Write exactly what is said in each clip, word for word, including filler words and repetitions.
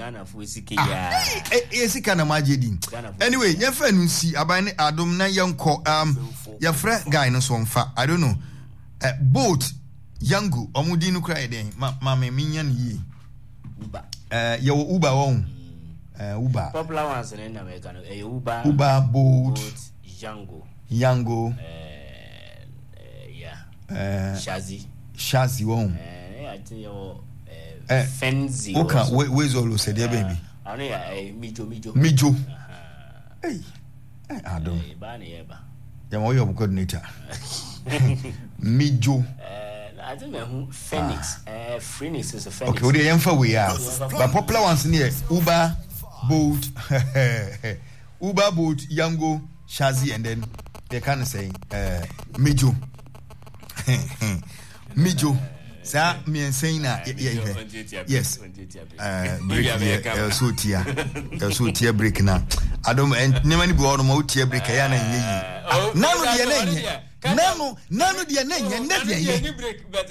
Ghana for siki ya. Eh sika na majedi. Anyway, ye fa nu si aban adom na yenko um your friend guy no so mfa. I don't know. Uh, boat Yango omudi no cry den ma me minya ni Uber. Eh ye Uber won. Uh, Uber. Popular ones in America no eh Uber. Uber boat Yango. Yango. Eh uh, yeah. Uh, Shazi. Shazi won. Eh I think your eh Fenzi. Okay, where's all said there baby? I know eh Mijo Mijo. Mijo. Hey. Eh Adam. Eh ba na ye ba. Ya mo your coordinator. Mijo. I think me Phoenix. Uh, Phoenix is a Phoenix. Okay, we dey emfa we are. But popular ones near Uber, Bolt, Uber, Bolt, Yango, Shazi, and then they can say uh, Mijo. Mijo. Sa me and saying that yes. Uh, break here. So tia, so tia break now. I don't. And never ni buono mo tia break ya na yeyi. Nanu dia na nye. Nanu nanu dia na nye na dia ye. Break but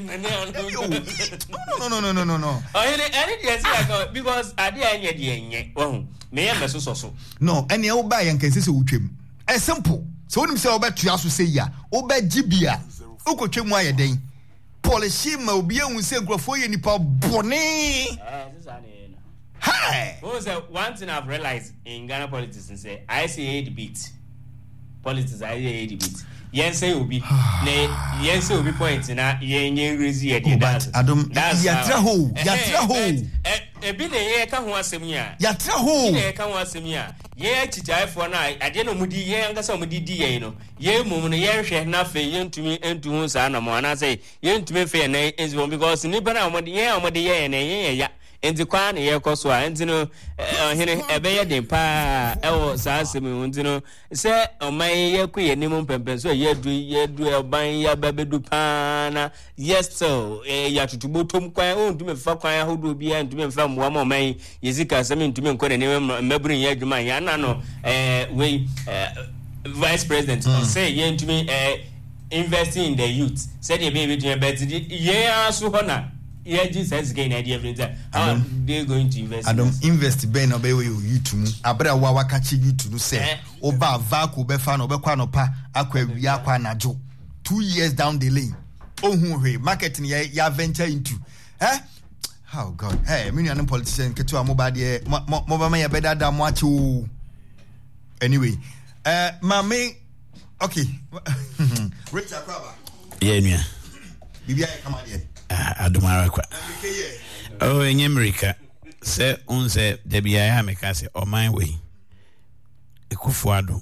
no no no no no no. Oh, any any dia say because ade anya dia nye. Wo me ya meso so so. No, any e wo ba yan kan sese wo twem. E simple. So wonim say wo ba tua so say ya. Wo ba gibia. Ukotwem aye den. Policy ma obi ehun se nkrofo ye nipa bone. Eh, this are no. Hi. What was that one thing I've realized in Ghana politics and say I say a debate. Politics I say a debate. Yen say obi na yen say obi point na yen yen raise ye dey that. Adam yatra ho, yatra ho. E bi na ye ka ho asem ya. Yatra ho. Ye ka ho asem ya. Ye chichaifo na ade no mudi ye ngasa mudi di ye no. Ye mum no ye hwe na fe ye ntumi entu hu sa na mo na say ye ntumi fe na enzi because ni bana mo ye o mo de ye na ye ya. Enti kwa na ye koso a enti no hene ebe ye den pa e wo sa asem enti no se oman ye ku ye nimu pempen so ye du ye du oban ya babedu pa na yes so ya tutubo tom kwan o ntumi fa kwan ahodo bia ntumi fa mwa ma oman ye zika asem ntumi nko na ne mabrin ye adwuma ya na no eh we vice president say ye ntumi eh investing in the youth said ye be be bet ye aso ho na yeah, Jesus gain idea every time. How they going to invest? I don't invest ben obey you YouTube. Abra wa wakachi YouTube say oba vaku be fan obe kwa no pa akwa wi akwa najo. two years down the lane. Ohun hwe marketing ya ya venture into. Eh? Oh God. Hey, me no politician ketu amoba de mo ba ma ya beda da mo achi. Anyway, uh mama okay. Richard Kraba. Yeah, yeah. Bibia come on here. Adumara kwa oh in America say unse debia ya meka say o man we ekufuado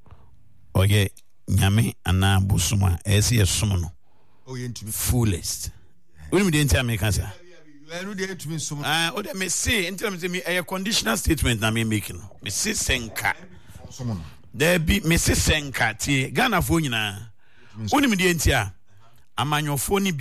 oye nyame ana busuma ese yesom no oye ntumi fullest we me dey enti America say enu dey ntumi som ah o dey me say enti me say me a conditional statement na me making me say senka som no there be me say senka tie Ghana fo nyina oni me dey enti a amanyofo ni bi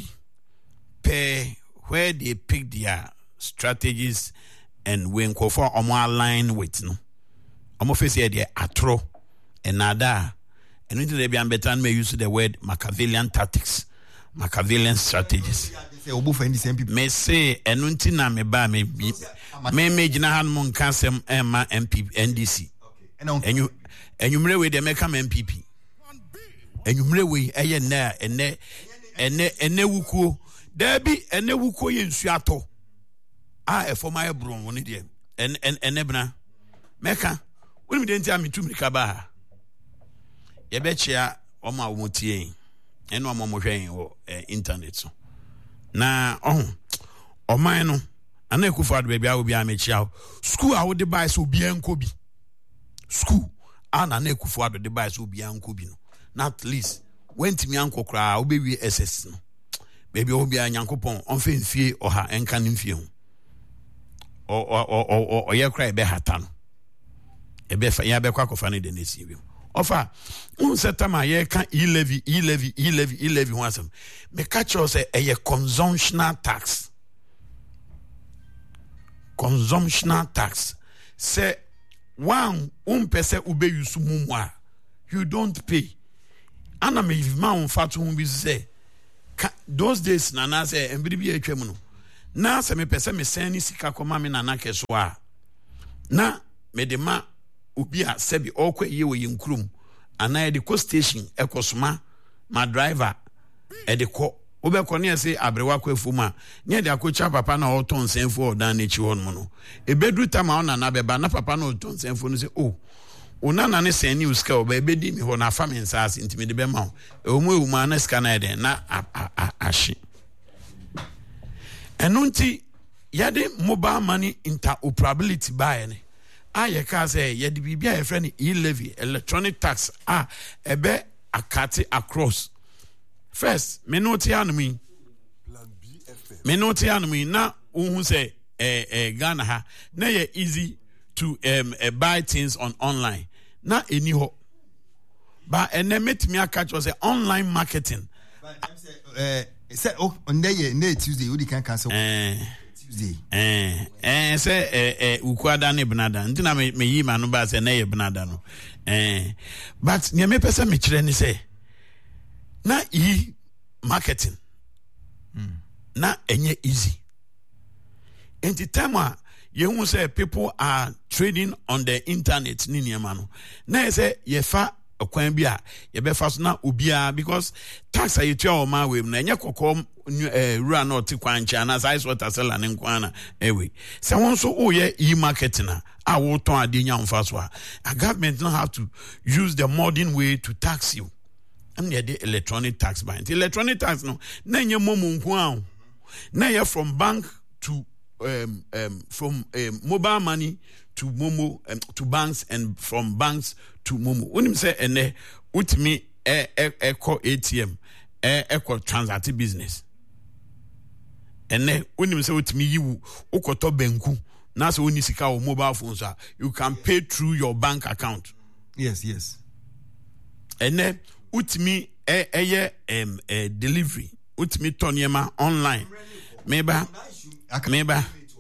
where they pick their strategies and when for omo align with no omo face here they atro and nada and into they be better may use the word Machiavellian tactics, Machiavellian strategies. Me say enunti na me ba me me me gina han mon kansem ema M P N D C and you and you mre we they make am M P P and you mre we eye na ene ene ene wukuo there be ene wuko ye nsuato ah e for my bron woni de en en enebna meka woni me de ntia me tumri ka ba ye be chia o ma wo tie en o ma mo hwen wo internet so na oh o man no ana ekufa do bia obi a me chia school a wo de buy so obi enko bi school ana na ekufa do de buy so obi enko bi no na at least went me anko kra obewi S S no baby obi a nyankopon on fe mfie oha enka ne mfie ho o o o o ye kra e be hata no e be fa ya be kwa kofa ne de nesi wi ofa un setama ye kan e levy e levy e levy e levy ho asem me catch you say e ye consumptional tax consumptional tax say one un pese ube yusu mumwa you don't pay ana me ma un fatu un bi say those days nana say embiri bi atwam no na se me pese me sen ni sika koma me nana keso a na me de ma obi a sebi okwa ye wo yinkrum ana e de co station ekosoma ma driver e de ko obekọ ne ese abrewa kwafu ma ne de akocha papa na oton senfo odan na chi won mo no ebedu tama ona na beba na papa na oton senfo no se oh ona na ne sen ni uska oba ebedi mi ho na fa me nsase ntimi de be ma o mu e ma na ska na de na ahye enunti yade mobile money interoperability buy ne aye ka say yade bibia ye friend e-levy electronic tax ah ebe akate across first me note anumi plan B F M me note anumi na unhu say eh eh Ghana ha na ye easy to um uh, buy things on online na eni ho ba ene metimi aka cho say online marketing eh say oh ndeye na Tuesday we can cancel eh Tuesday eh eh say eh eh ukwada na benada ntina me yi ma no ba say na ye benada no eh but ne me pesa me kire ni say na e marketing mm. na enye easy enti time you say people are trading on the internet ni niema no na say ye fa akwan bi a ye be fa so na obia because tax ayetua o ma we na enye kokko eh rura na otikwan cha na size water seller ne nkwana ewe se won so o ye e marketing a a wo ton ade nya mfa so a government don't have to use the modern way to tax you. I'm near the electronic tax by electronic tax no na nye momo nko na ye from bank to um um from um, mobile money to momo um, to banks and from banks to momo when him say ene utimi e e call A T M e e call transact business ene when him say utimi yiwu ukoto banku na so oni sika o mobile phone so you can pay through your bank account. Yes, yes. Ene utimi e eye um uh, delivery utimi tonyema online meba meba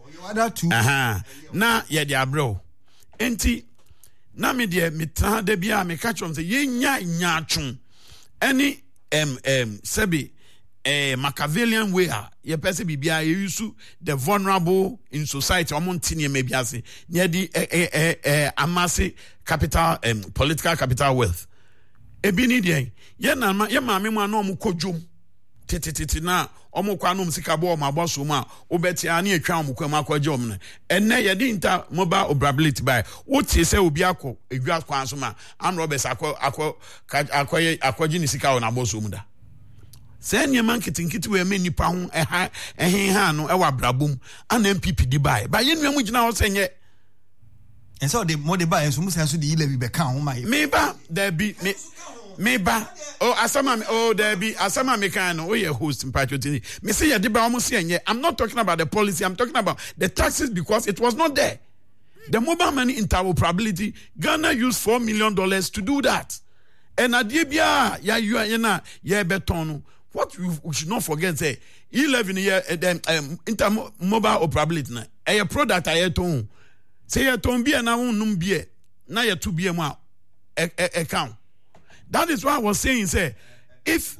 aha na ye de abro enti na me de metan da bia me ka chom se ye nya nya atwon any um um sebi eh Machiavellian way a ye pese bibia ye use the vulnerable in society omon tinie me biase ne di eh eh eh amase capital um political capital wealth ebi ni de ye na ye maame mu ana omo kodwom titititi na omo kwa no sika bo omo aboso mu a obeti ani atwa omo kwa makwaje omo ne enne ye di inter mobile operability by wotie se obi akọ edwa kwa so ma an robes akọ akọ akọ akọji ni sika na aboso mu da se ne marketing kiti we me nipa ho eha ehin ha no e wa brabom ana M P P di buy ba ye nua mu gina ho senye and so the more they buy so mu say so the e-levy be kan ho ma me ba there be me me ba oh asama oh there be asama me kan no oh yeah host in patriotism me say ya de ba almost say I'm not talking about the policy, I'm talking about the taxes because it was not there. The mobile money interoperability, Ghana used four million dollars to do that. And adibia ya you ya na ya beton. What we, we should not forget say eleven year um, um inter mobile operability na a product I ton say ya ton bia na won bia na ya to bia mu account. That is why I was saying, say, if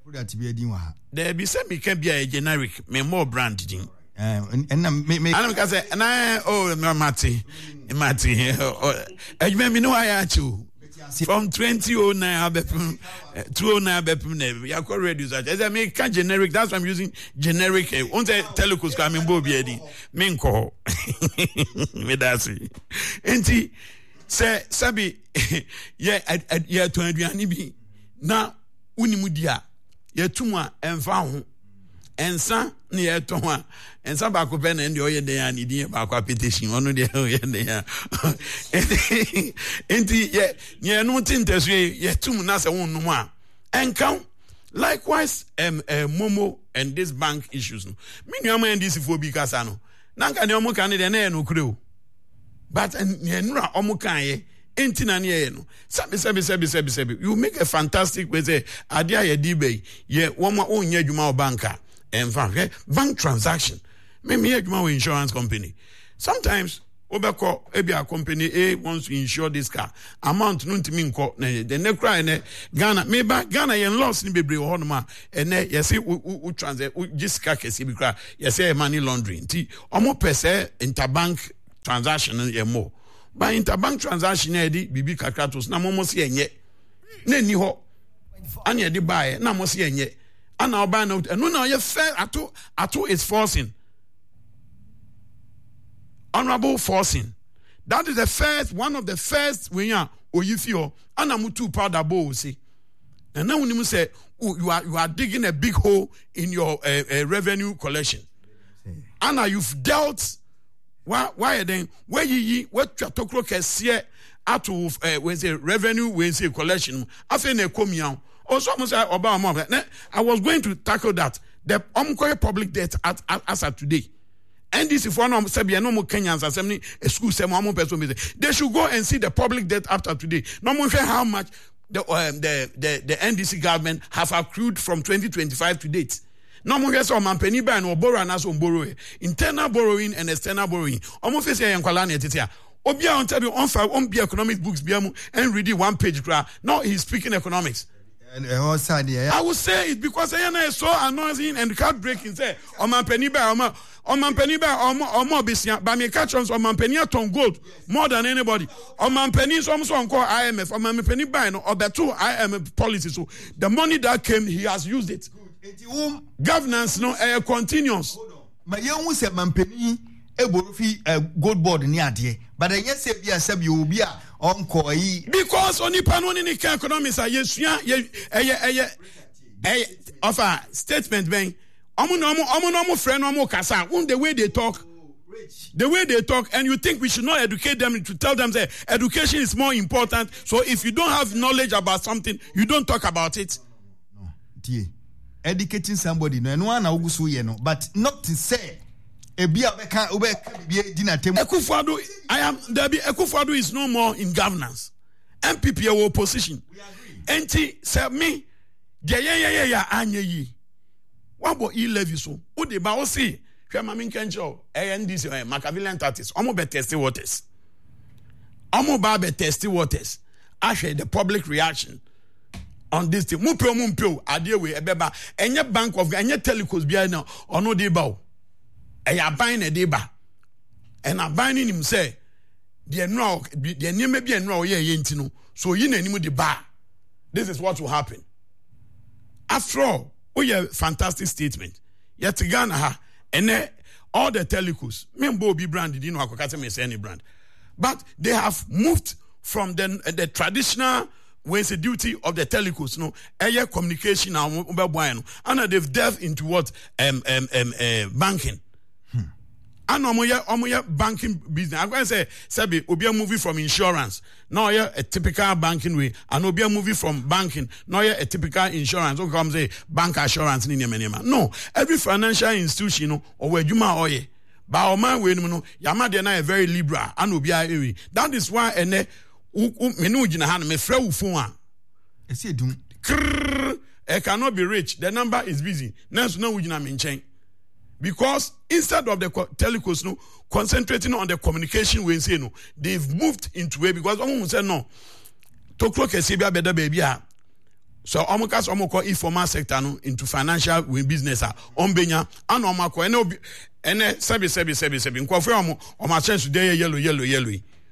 there be some can be a generic, me more brand. And I can say, and I, oh, Mati, Mati, I may know I had you from twenty oh nine, two oh nine, you are ready. As I make generic, that's why I'm using generic. On the telecos coming, Bobby, Minko, Medasi, and say, Sabi, yeah, at year twenty, bi na unimudia, ye tumwa enfa and san near Toma, and some back open and the oil day and idiot back petition, one of the oil there. And yeah, yeah, no tintes, ye two nasa one no more. And count likewise, um, uh, Momo and this bank issues. Minimum and this for Bicasano. Nanka no more Canadian no crew. But and Yenra Omukaye. Entina ne no sabi sabi sabi sabi sabi you make a fantastic way say adia ye dibe ye woma onya adwuma o banka en fa bank transaction me me adwuma with insurance company sometimes Obeko, maybe a company A wants to insure this car. Amount no ntimi nko. The next cry ne Ghana. Maybe Ghana yen loss ni bebre honoma. And ne yesi u transact u jiska kesi bi cry. Yesi money laundering. Ti omo pese interbank transaction yen more. By interbank transaction edi bibi kakratos na momo si enye. Ne ni ho. Anya di buy na mo si enye. Ana oba na no na ye fair ato ato is forcing. Honorable forcing. That is the first, one of the first when you are Oyifio, and I'm too proud of both. See, and now when you say oh, you are you are digging a big hole in your uh, uh, revenue collection, and now you've dealt why why then where you what you talk about here out of uh, when say revenue when say collection. I say ne come here. Also, I say Obama. I was going to tackle that the ongoing public debt at, at, as of today. And this is one of Serbia, no more Kenyans, assembly, a school, some more person. They should go and see the public debt after today. No more how much the, um, the, the, the N D C government have accrued from twenty twenty-five to date. No more yes, or penny buy or borrow and as on borrowing. Internal borrowing and external borrowing. Almost say, and Kalani, Titia. Obia on tell you on file, on be economic books, and read one page. Now he's speaking economics. And uh, side, yeah. I would say it because I is so annoying and heartbreaking. Say, on my penny buy, on my on my penny buy, on more business, but me catch on my penny ton gold more than anybody. On my penny is almost on call I M F, on my penny buy, or the two I M F policies. So the money that came, he has used it. Governance, no, uh, continuous. My young was a man penny, a gold board near dear, but I yes, say, yes, you be on call. Because only panoni economics are yes, yeah, yeah, yeah, of a statement bank. Omo friend, omo kasa. The way they talk, the way they talk, and you think we should not educate them to tell them that education is more important. So if you don't have knowledge about something, you don't talk about it. No, dear, educating somebody, no, no one augusu ye no, but not to say. Ekufuado, I am there. Be Ekufuado is no more in governance. M P P are opposition. Enti say me, yeah yeah yeah yeah yeah anye yi. What about e levy so? Who the ba o see? Hwe mami kencho. A N D C Machiavellian tactics. Omo be testy waters. Omo ba be testy waters. Ashe the public reaction on this thing. Mu pe mu pe ade we ebeba. Enye bank of enye telecos bia na ono dey ba. I buying a deba, and I buying him say, the no, the name may be a no, yeah, yentino. So you know, the bar. This is what will happen. After all, we have fantastic statement. Yet Ghana ha, and uh, all the telecos, member be branded, you know, I can't say any brand, but they have moved from the uh, the traditional ways the duty of the telecos, no, air communication, and they've delved into what um um um uh, banking. And omoya omoya banking business. I'm going to say, Sabi, Obia movie from insurance. Now yeah, a typical banking way. And Obia movie from banking. Now yeah, a typical insurance. So come say bank assurance. No, every financial institution, no, or where you ma oye. But o man we no, yama de na a very liberal. And Obia ewi. That is why ene menu jina han me frɛ wo phone a. Esi edum. I cannot be rich. The number is busy. Next no ujina me nchen. Because instead of the telecos no concentrating on the communication we say no, they've moved into it because someone say no. To clock a C B A better baby. So omokas omoko informal sector no into financial business a ombenya and omako ene ene sebi sebi sebi sebi nkofo omo omo chance today yellow yellow yellow.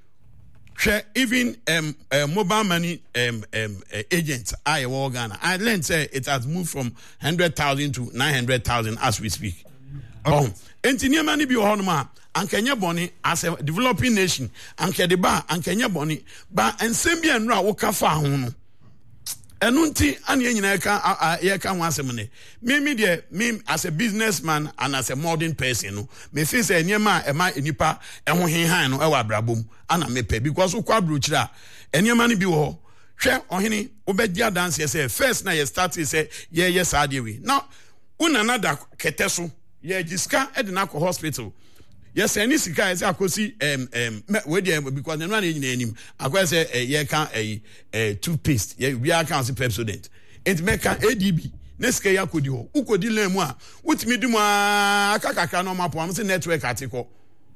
Even um, uh, mobile money um, um, uh, agents I Ghana. I learned say it has moved from one hundred thousand to nine hundred thousand as we speak. Oh, engineer money be honma and Kenya Bonnie as a developing nation and Kedeba and Kenya Bonnie, but and Sambia and Ra Okafa Hono. And Unti and Yanaka Yaka once a minute. Me, dear, me as a businessman and as a modern person, me face a Yama, a my nipa, and when he hand or brabum, and I may pay because of quabruchra, and your money be all. Share on any Obedia dance, yes, first night start to say, yeah, yes, I do. Now, one another ketesu. Yeah, Jiska at the Nako Hospital. Yes, any sika is I could see um um because the man in him. I could say a yeah can a a toothpaste. Yeah, we are council Pepsodent. It make an A D B. Neske ya kodi ho. Uko di le mo a. Utimi di mo akaka no mapo am say network article.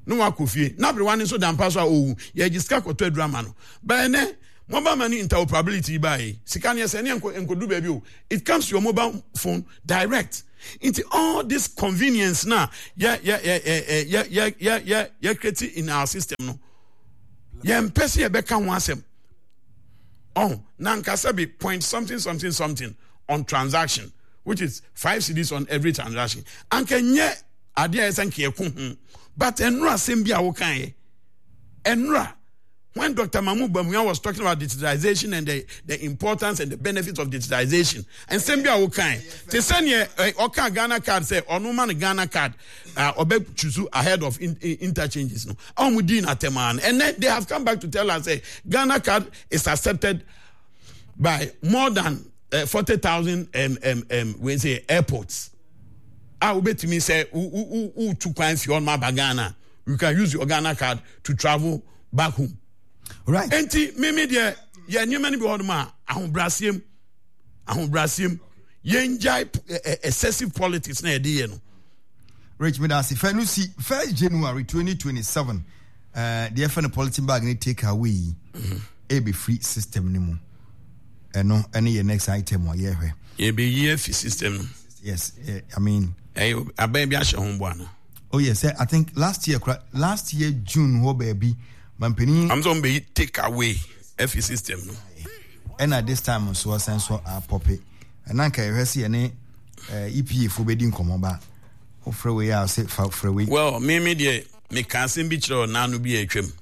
no akofie na bre wan so dampa so a owu ye giska kwoto adurama no ba ne mobile money interoperability by sika ne se ne enkodu ba bi o it comes to your mobile phone direct into all this convenience now yeah yeah yeah yeah yeah yeah yeah yeah create in our system no yeah mpese e beka ho asem oh na nkasa be point something something something on transaction which is five cedis on every transaction and can ye ade e san ke ku but enra asem bi a wo kan ye enra when Doctor Mahmoud Bawumia was talking about digitalization and the, the importance and the benefits of digitalization, and Sembia Okai, to send ye Oka Ghana card say, or no man Ghana card, uh, or be choose ahead of in, in, interchanges. No, on within Ateman, and then they have come back to tell us, say, Ghana card is accepted by more than uh, forty thousand um, um, um, when say airports. I will bet me say, who who two coins you on my Ghana, you can use your Ghana card to travel back home. Right. Enti meme de ye nyema ni bi hodoma ahobrasiem ahobrasiem ye enjoy excessive politics na ede ye no. Rich Medasi Fenusi first January twenty twenty-seven uh the F N policy bag ni take away e be free system ni mu. Eno ene ye next item wa ye hwe. Ye be ye free system. Yes, yeah, I mean eh aban bi ahye ho bwana. Oh yes, I think last year last year June ho baby Mampini, I'm going to take away F E system. No? And at this time, so I sense so a poppy. And I can see any E P for bedding common for away. I'll say for away. Well, me, me, dear, me can't sing beach or none be a trim.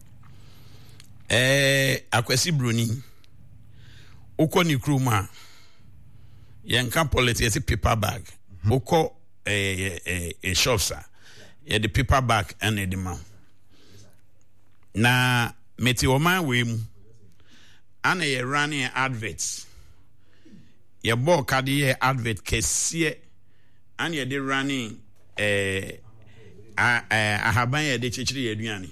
Eh, Akwesi Bruni Okoni Kruma Yanka politics a paper bag. Oko a a shop, sir. Yeah, the paper bag and a demand. Na meti oman we mu ana ye running adverts ye bo kade ye advert kese ana ye de running eh a ahaban ye de chichiri ye aduane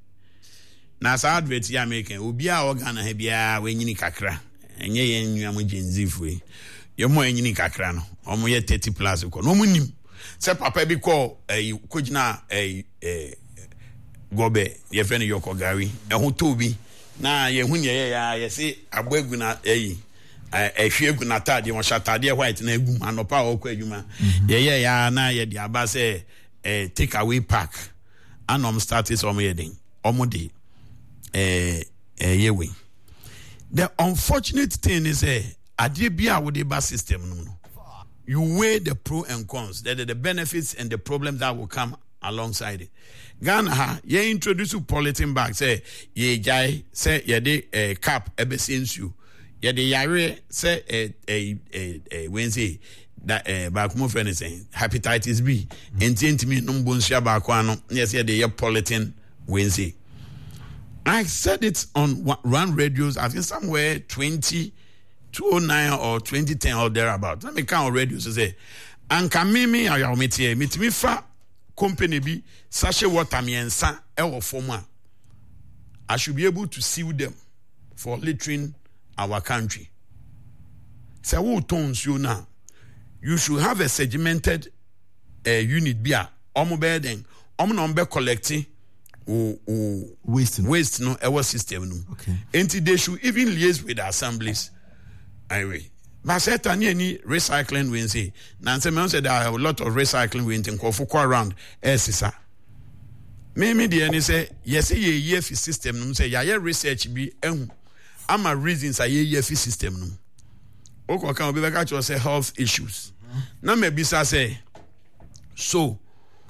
na sa advert ya making obi a organ ha bia we nyini kakra enye ye nnuam genzifu ye mo enyini kakra no omo ye thirty plus ko no munim se papa bi ko eh kojina eh eh gobe ye friend yoko gari ehun tobi na ye hun ye ya ye se agbagu na eyi ehwe egu na tade won shatade white na egu anopa okwa adwuma ye ye ya na ye di aba se eh take away pack anom started some ye den omode eh eh yewe. The unfortunate thing is eh ade bia wo de ba system no no you weigh the pro and cons, that the benefits and the problems that will come alongside it. Ghana ha ye introduce politin back say ye jai say ye de eh, cap ebe sensu ye de yare say eh eh eh Wednesday that eh back mo friend saying hepatitis B enti enti no mbonsia back ano yes ye de ye politin Wednesday. I said it on one radios I think somewhere twenty two oh nine or twenty ten or thereabout. Let me count radios to say anka mimi ayawmetie mitimi fa company bi sachet water miensa ewo forma. I should be able to sue them for littering our country. Say who tones you now? You should have a segmented uh, unit bia omo be den omo no be collecting o o waste waste no our system no. Okay. And they should even liaise with the assemblies. Anyway, but certainly any recycling we say. Nancy me say there are a lot of recycling we in Kofuko around. Esisa. Me me the any say yes ye ye fi system no say ya ye research bi ehun. Ama reasons are ye ye fi system no. Oko kan obi beka cho say health issues. Na me bisa say so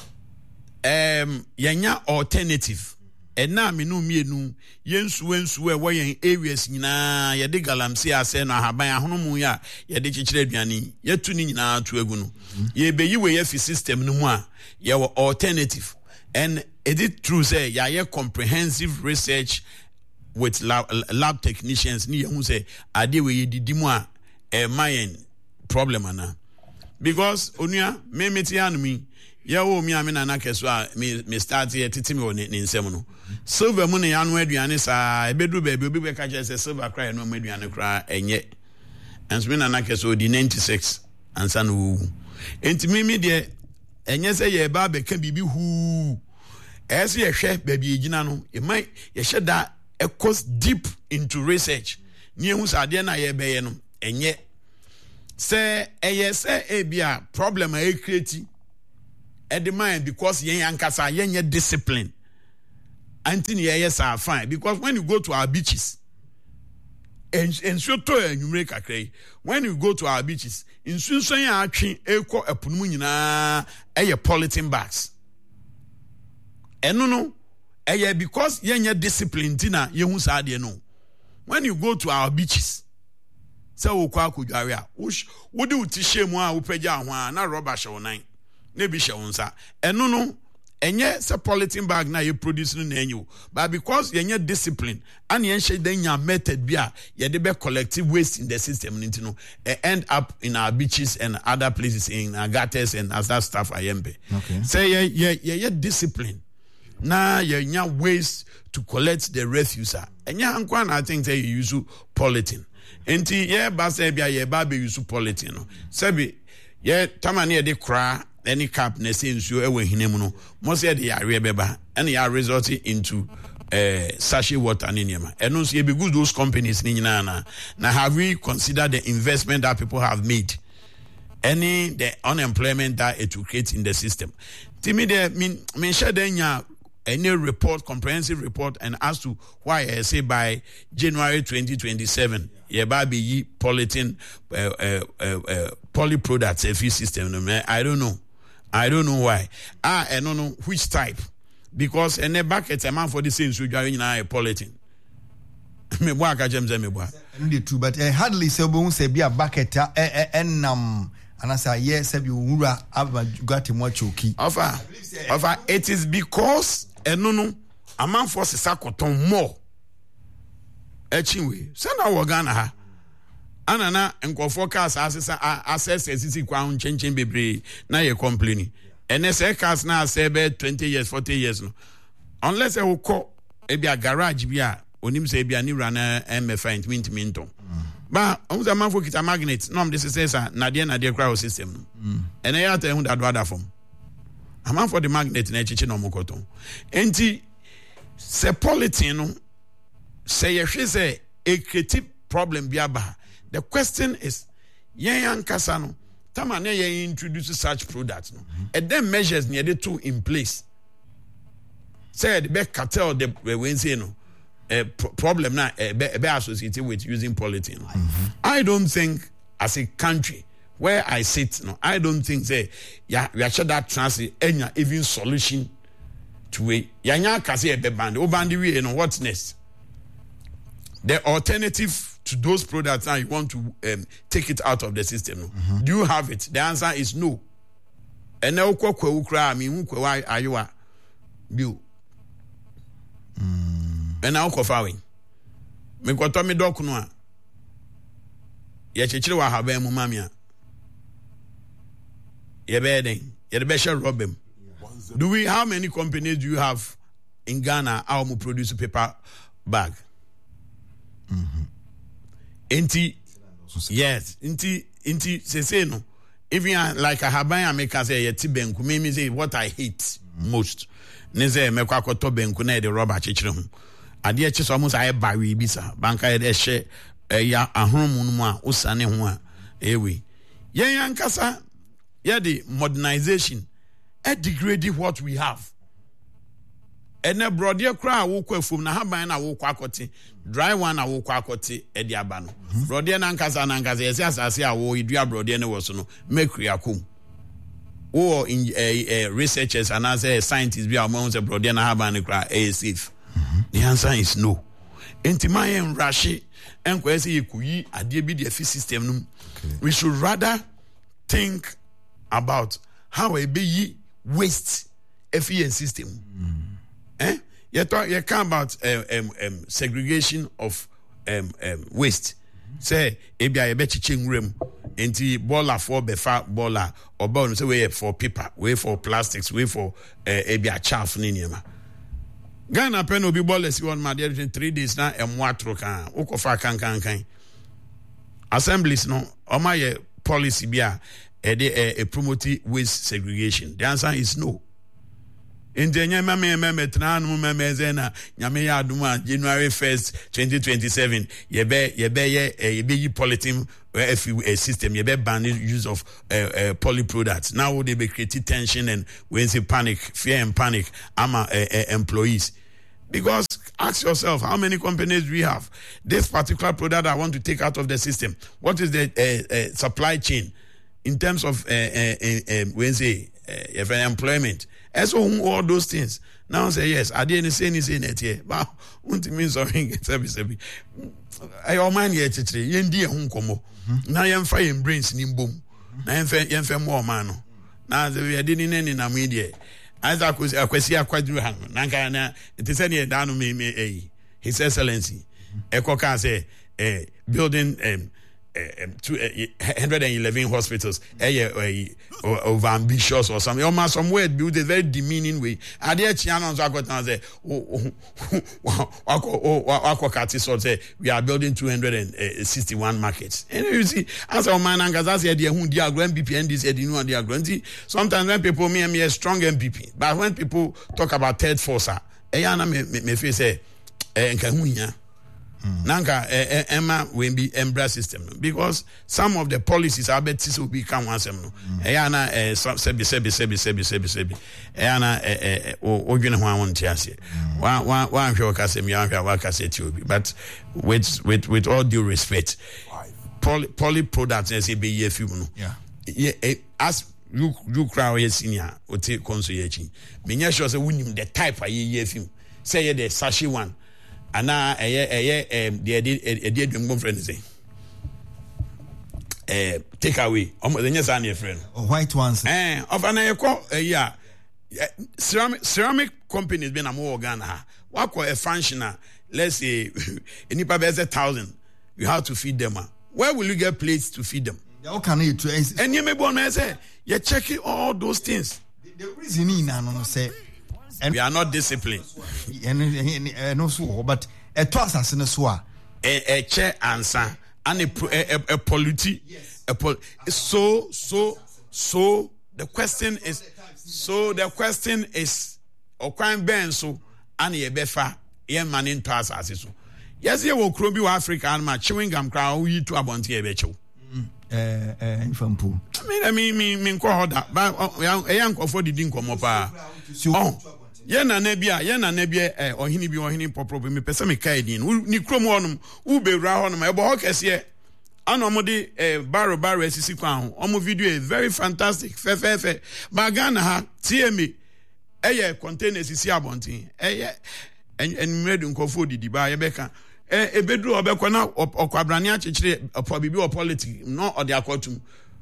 um yanya alternative. And now me no mienu yensu ensu e wo yen areas nyina ye de galamsey ase no ahaban ahonomu ya ye de chichire aduane ye tu ni nyina to egu no ye be yi we ye fi system no mu a ye wo alternative and is it true say ya ye comprehensive research with lab, lab technicians ni ye hu say ade we ye didi mu a e mayen problem ana because onua me meti anu mi ya wo mi amena na keso a me me start here titimi wo ne nsem no silver mu ne anu aduane sa ebedu ba obi be ka je say silver cry no aduane kra enye enso me na na keso di ninety-six ansa no wu enti me me de enye say ye ba be ka bibi hu as ye share baby ginano, you might ye share that a course deep into research. News adena ye beyenum, and yet say a yes a be a problem a creative at the mind because yen yankasa yen ye discipline. Anthony yes are fine because when you go to our beaches and and so to you make a cray when you go to our beaches in soon so ya atwe eko epunumu nyina eye polythene bags eno no eye because yen ye discipline tina ye hu sa de no when you go to our beaches say wo kwa akudware a wo de uti shemu a wo pagya ho a na rubber show nine na bi show nsa eno no enye se polythene bag na you produce no na enyo but because yenye discipline and yen she den ya method bia ye de be collective waste in the system nti no end up in our beaches and other places in our gutters and as that stuff ayembe okay say ye ye ye discipline na ye waste to collect the refuse enye ankwa I think say you use polythene enti ye ba say bia ye ba be use polythene no say ye tamane ye de kra any cap na sense you ewe hinemu no mo say de yare beba and ya result into uh, sachet water ni niema eno so ye be good those companies ni nyina na na have we considered the investment that people have made any the unemployment that it will create in the system timi de mean mean share denya any report comprehensive report and as to why I say by January twenty twenty-seven ye ba be yi polythene uh, uh, uh, uh, poly products every system no I don't know I don't know why. Ah, I don't know which type. Because in the bucket, a man for the same, so you are in a polythene. Me boy, I James me boy. Indeed, true, but I hardly say we say be a bucket and um and I say yes, you ura have got him what you keep. Offer, offer. It is because eh no no a man force a sacoton more. Echinwe, send our Ghana ha. Anana enko forecast access access sisi kwa unchenchen bebre na ye complaining and say cars na say be twenty years forty years no unless e wo call e bia garage bia onim say bia ni rana em find mint minton ba on the man for kita magnet no am this say say na de na de crowd system no and e ya ta hu that other form a man for the magnet na echichi no mokoton enti se polythene no say ye hwe say e creative problem bia ba. The question is, yen yankasa no, tama ne yen introduce such products no, mm-hmm. and then measures needed to in place. Say the best cartel the when say no, a problem na be be associated with using polythene. Mm-hmm. I don't think as a country where I sit no, I don't think say ya we should that translate any even solution to it. Yanya kase e be band, o band we no what's next? The alternative to those products now you want to um, take it out of the system. Mm-hmm. Do you have it? The answer is no. And now kwa kwa ukra mi ukwa aywa bill. And now kwa fawin. Me kwa to me dok no a. Ye chechire wa habe mu mamia. Ye be den. Ye be share robem. Do we how many companies do you have in Ghana how mu produce paper bag? Mhm. Inti, yes, inti, inti, se say no. Even like a haban, I make us say, yeti benku, me say what I hate most. Neze, me kwa koto benku na the rubber chichirehum. Adi eche so almost aye bari bisa. Banka ede she, ya ahromu numa, usane huwa, ewe. Ye yankasa, ye the modernization, e degrade what we have. Ene brother kra wo kwa fom na haban na wo kwa akote dry one na wo kwa akote e di aba no brother na nkasa na nkasa yesi asase a wo idua brother ne wo so no mercury akom wo in uh, uh, researchers and as a scientist bi among the brother na haban ne kra e safe. The answer is no. Enti man rashi enko ese yekuyi ade bi the system no we should rather think about how we be waste efficient system. Mm. Eh? You talk, you come about um, um, um, segregation of um, um, waste. Mm-hmm. Say, ebi a ebe chicheng room, enti bola for befa bola or bone say we for paper, we for plastics, we for ebi a chaff ni niema. Ghana pen obi bola si one ma there three days na emwatro kan, ukofa kan kan kan. Assemblies no, oma ye policy bia e de e promote waste segregation. The answer is no. Injenye mame mame tranu mame zena nyame ya aduma January first twenty twenty-seven yebe yebe ye yebe yi polythene a system yebe ban use of uh, uh, poly products. Now they be creating tension and when say panic, fear and panic among uh, uh, employees. Because ask yourself, how many companies do we have? This particular product I want to take out of the system. What is the uh, uh, supply chain in terms of uh, uh, uh, when say uh, employment? And so all those things. Now say yes, I didn't say anything yet here. But what means something? I all mind yet. Yendi home komo. Now yam fire brains in boom. Now yam yam fam more man. Now we didn't any na media. As I could akwesi akwadru hang. Nanka na it is any down me me eh. His Excellency. Eko ka say eh building um Um, two, uh, one hundred eleven hospitals, uh, uh, over ambitious or something. Almost somewhere build a very demeaning way. I dare Chiano so I got now say, oh, oh, say we are building two hundred sixty-one markets. And you see, as our man angas as idea who diagram M P P and this said you know diagram. Sometimes when people me me a strong M P P, but when people talk about third force, Ayana me me face say, eh, nkahunya. Nanka Emma will be embrace system because some of the policies I bet this will become one sem no. Ayana sebi sebi sebi sebi sebi sebi. Ayana o odwene ho awon tiase. One one one hwe okasem ya hwe wakase ti obi. But with with with all due respect, poly poly products say be ye film no. Yeah. As you you crowd ye senior o take konso ye chi. Me nya sure say wunim the type a ye ye film. Say ye the sachet one. Ana eye eye um the the the dwom friend say eh take away omo the nyesa na friend white ones eh of ana ye ko eh ceramic ceramic companies been am Ghana ha wa ko a functional let's say enipa be one thousand you have to feed them. Where will you get plates to feed them? How can you to and you me born say you checking all those things. The reason in no say and we are not disciplined. And also, but a toss as in a swa. A chair answer and a a polluti. A pol. So so so the question is so the question is o crime ben so and ye befa ye man in toss as so. Yes, ye will crow be Africa and my chewing gum crowd you to abonti ye becho. Eh eh from pool. I mean I mean me me ko that but a young for the din come up. Oh. Ye na na bia ye na na bia eh ohini bi ohini popropo me pese me kai din ni krom honum u bewura honum e bo hokese ana mo de eh baro baro asisi kwa ho omo video is very fantastic fe fe fe ba Ghana ha tie me eh container asisi abontin eh en medu nkofo didi ba ye beka eh ebedru obekọ na okwabrane akekere opo bibi o politics no ode akotum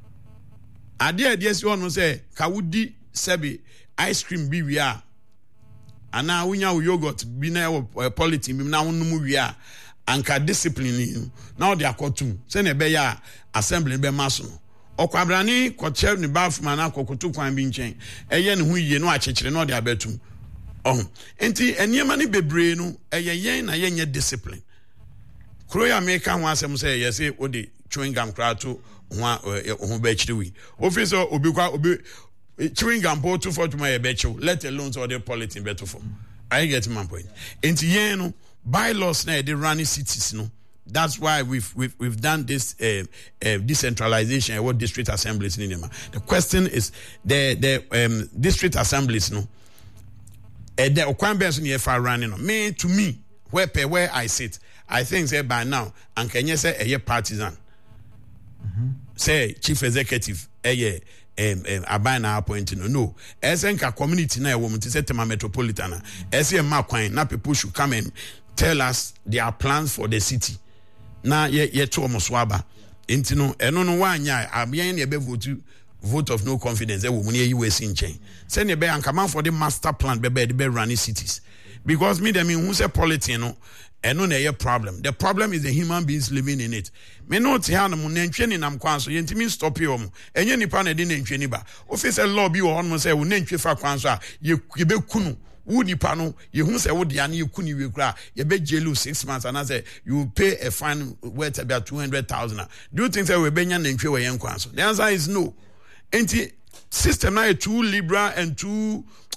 ade ade esi hono say ka wudi sebi ice cream bi wi a ana unya yogurt bi na e politics bi na wonum wi a anka discipline na ode akotum se na be ya assembly be maso okwabrane koche ni bafuma na kokotu kwan bi nchen eye ne hu yie no akekere na ode abetum oh enti eniema ni bebre no eye yen na yenye discipline kroya make kan asem say yes say ode chewing gum kra to ho ho be chiri wi officer obi kwa obi chewing gum po to for to my becho let alone so the politics better for I get my point enti yen no bylaws na the running cities no that's why we've we've we've done this uh, uh, decentralization what district assemblies in them. The question is the the um, district assemblies no eh the okwan benso ne fa running no me to me where per where I sit I think say by now and kenye say a partisan mm-hmm. say chief executive eh um um abana appointing no no esenka community na e wo mti say tema metropolitan ese ma kwan na people should come and tell us their plans for the city na ye ye to omoswaba enti no eno no wanya abian ne be vote vote of no confidence e wo mu ne U S in chain say ne be ankaman for the master plan be be be running cities because me dem who say politics no eno na ye problem the problem is the human beings living in it me no te ha no mo nantwe ni nam kwan so yentimi stop yo mo enye nipa na de nantwe ni ba officer law bi wo hono say wo nantwe fa kwan so a ye be kunu wo nipa no ye hu say wo de an ye kunu we kura ye be jailu six months and I say you pay a fine worth about two hundred thousand. Do you think say we be nya nantwe we yen kwan so? The answer is no. Enti system na too liberal and too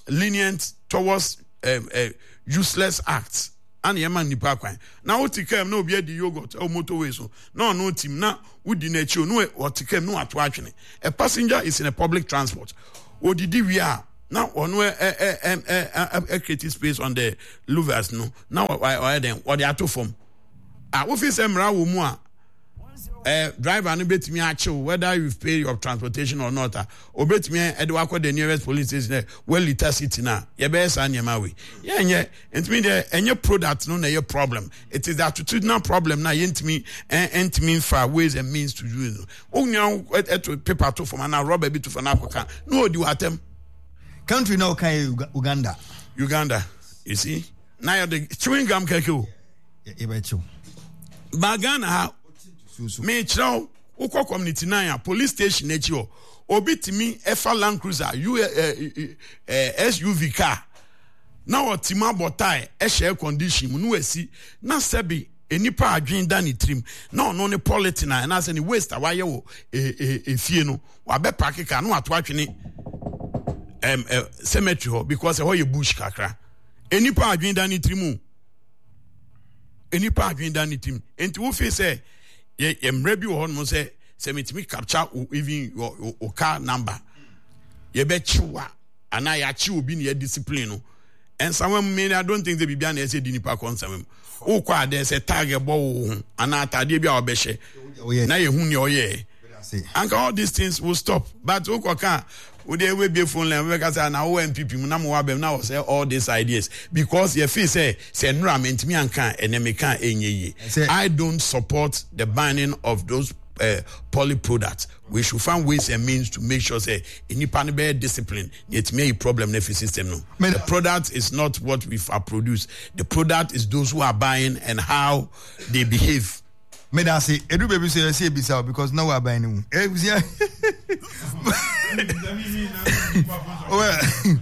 lenient towards um, uh, useless acts. And yema nipa kwan na otikem na obi di yogurt o motorway so no no team na wudi na chi no otikem no ato atwene. A passenger is in a public transport odidi wi a na ono e e e e create space on the louvers no na why then what they ato form ah we fit say mra wo mu a eh driver no betimi achill whether you've paid your transportation or not o betimi e de wakọ the nearest police station well liter city na ye be sa nyema we ye nye entimi de enye product no na your problem. It is the attitudinal problem na yentimi entimi fa ways and means to use o nya eto paper to for na rubber bit to for na Africa no di watem country now kai Uganda Uganda you see now the chewing gum keke o e be chew bagana ha me chiro ukọ community nine police station echi o obitimi efa Land Cruiser U S U V car na otima botai e share condition mu no esi na sebi enipa adwen da ne trim na ono ne politina na se ne waste awaye wo efie no wa be park car no ato atwene em cemetery ho because ho ye bush kakra enipa adwen da ne trim enipa adwen da ne trim enti wo fe say ye emre bi wo no say say metimi capture even your, your, your car number ye be chiwa ana ya chi obi ne discipline no and someone may I don't think they be bia na say di nipa concern o kwa there say tag e bo wo ana atade bia obehye na ye hu ne oye and all these things will stop but o kwa kan we dey we be phone line we ka say na O M P P mu na mo wa bem na we say all these ideas because you feel say say environment me anka enemy kan enye I don't support the banning of those uh, poly products. We should find ways and means to make sure say any pan be discipline it may problem in the system no. The product is not what we've produced. The product is those who are buying and how they behave. Me da say edu baby say say bisa because now we are buying them. Eh bisa. Well,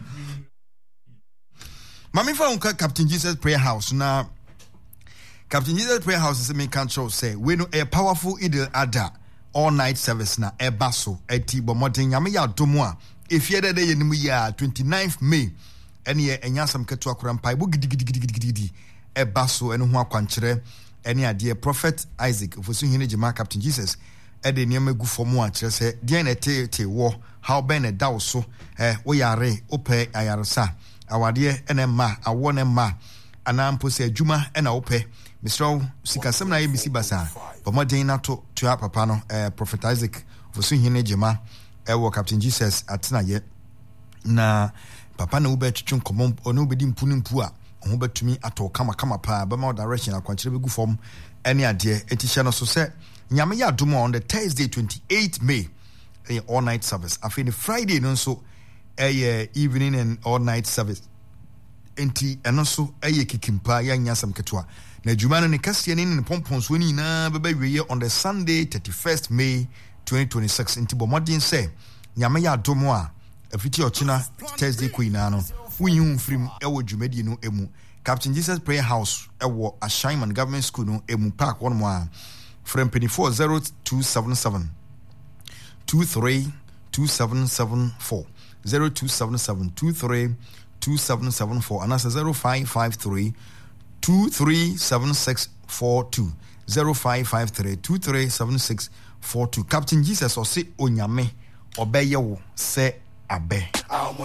Mami found Captain Jesus Prayer House now. Captain Jesus Prayer House is a main control say we know a powerful idol ada all night service na e baso e ti bomoden nyame ya domo if ye day enimu ya twenty-ninth May ene ye enyasam keto akora mpai bo gidigidigidi e baso ene ho akwankyere ene ade Prophet Isaac ofosu hine jema Captain Jesus e de niam egu fomu a kire se de na te te wo how ben e dawo so eh wo yare ope ayaresa awade ene ma awo ne ma anampo se adwuma ena ope Mister Sikasem na yemisi basa bomoden na to to papa no eh Prophet Isaac ofosu hine jema e wo Captain Jesus atena ye na papa na ube twetwe nkomom ono obedi mpunu mpu a ho betumi ato kama kama pa ba ma direction akwankyere begu form ene ade etihye no so se nyame ya dom on the Thursday twenty-eighth May eh, all night service afi ni Friday no so eh evening and all night service enti eno so eh kikimpa ya nyasam ketwa na djuma no ne kase ne ne pomponso ni na baba wiye on the Sunday thirty-first May twenty twenty-six enti bomodin se nyame ya dom a afiti ochina Thursday queen ano wunyu frim ewo djumadi no emu Captain Jesus Prayer House ewo Ashaiman Government School no emu park one more from twenty-four zero two seven seven two three two seven seven four zero two seven seven two three two seven seven four and that's zero five five three two three seven six four two zero five five three two three seven six four two Captain Jesus or say onyame obeye wo se abe